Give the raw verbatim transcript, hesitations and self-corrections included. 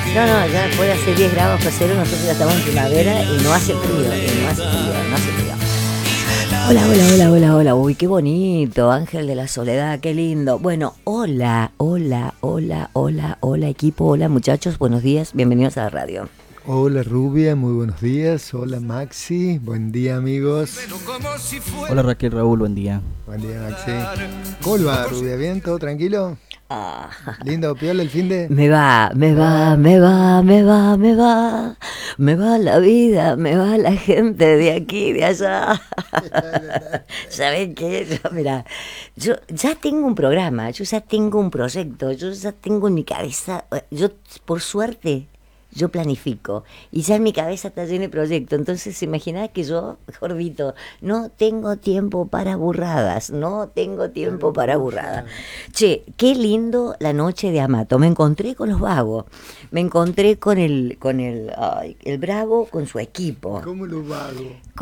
No, no, ya puede hacer diez grados bajo cero, nosotros ya estamos en primavera y no hace frío, y no hace frío, no hace frío. Hola, hola, hola, hola, hola, uy, qué bonito, Ángel de la Soledad, qué lindo. Bueno, hola, hola, hola, hola, hola equipo, hola muchachos, buenos días, bienvenidos a la radio. Hola Rubia, muy buenos días. Hola Maxi, buen día amigos. Hola Raquel, Raúl, buen día. Buen día Maxi. ¿Cómo le va Rubia? ¿Bien? ¿Todo tranquilo? Ah, ¿Lindo, piola el fin de? me va, me va, me va, me va, me va, me va la vida, me va la gente de aquí, de allá. ¿Saben qué? Yo, mira, yo ya tengo un programa, yo ya tengo un proyecto, yo ya tengo en mi cabeza, yo por suerte, yo planifico y ya en mi cabeza está lleno de proyectos. Entonces imaginad que yo, Jordito, no tengo tiempo para burradas, no tengo tiempo para burradas. Che, qué lindo la noche de Amato, me encontré con los vagos, me encontré con el, con el, ay, el Bravo con su equipo. ¿Cómo lo vago?